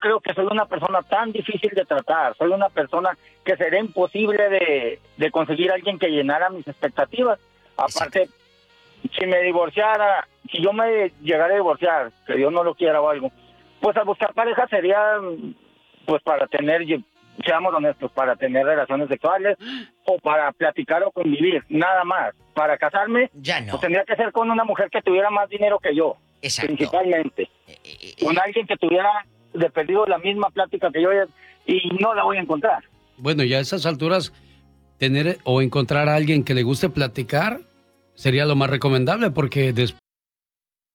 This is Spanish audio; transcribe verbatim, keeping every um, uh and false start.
creo que soy una persona tan difícil de tratar, soy una persona que sería imposible de, de conseguir a alguien que llenara mis expectativas. Aparte, si me divorciara, si yo me llegara a divorciar, que Dios no lo quiera o algo, pues al buscar pareja sería, pues para tener, seamos honestos, para tener relaciones sexuales o para platicar o convivir, nada más. Para casarme, ya no. Pues tendría que ser con una mujer que tuviera más dinero que yo. Exacto. Principalmente. Eh, eh, Con alguien que tuviera de perdido la misma plática que yo y no la voy a encontrar. Bueno, ya a esas alturas, tener o encontrar a alguien que le guste platicar sería lo más recomendable, porque después